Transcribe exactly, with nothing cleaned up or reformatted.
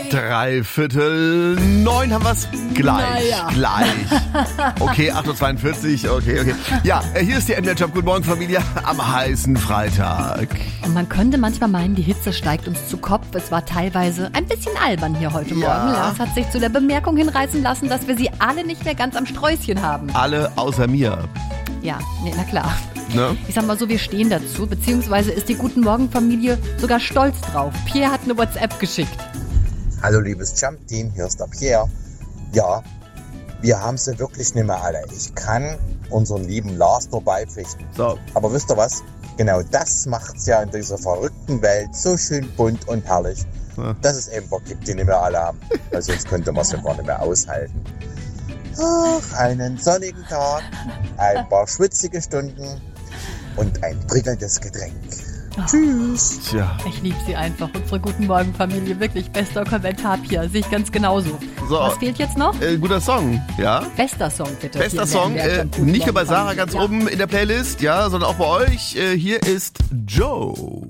Drei Viertel neun haben wir es gleich. Naja. Gleich. Okay, acht Uhr zweiundvierzig, okay, okay. Ja, hier ist die M D R Job. Guten Morgen, Familie, am heißen Freitag. Und man könnte manchmal meinen, die Hitze steigt uns zu Kopf. Es war teilweise ein bisschen albern hier heute Ja. Morgen. Lars hat sich zu der Bemerkung hinreißen lassen, dass wir sie alle nicht mehr ganz am Sträußchen haben. Alle außer mir. Ja, nee, na klar. Ne? Ich sag mal so, wir stehen dazu, beziehungsweise ist die Guten Morgen-Familie sogar stolz drauf. Pierre hat eine WhatsApp geschickt. Hallo liebes Jump-Team, hier ist der Pierre. Ja, wir haben sie wirklich nicht mehr alle. Ich kann unseren lieben Lars nur beipflichten. So. Aber wisst ihr was? Genau das macht's ja in dieser verrückten Welt so schön bunt und herrlich, Ja. dass es eben was gibt, die nicht mehr alle haben. Weil sonst könnte man es ja gar nicht mehr aushalten. Ach, einen sonnigen Tag, ein paar schwitzige Stunden und ein prickelndes Getränk. Tschüss. Tja. Ich liebe sie einfach, unsere Guten Morgen-Familie. Wirklich, bester Kommentar, Pierre. Sehe ich ganz genauso. So. Was fehlt jetzt noch? Äh, guter Song, ja. Bester Song, bitte. Bester Hier in Song, der M D R äh, Job Guten nicht nur bei Morgen Sarah Familie. ganz Ja. oben in der Playlist, ja, sondern auch bei euch. Äh, hier ist Joe.